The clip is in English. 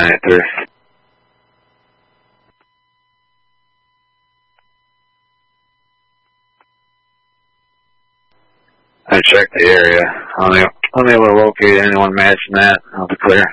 983. I checked the area. Unable to locate anyone matching that. I'll be clear.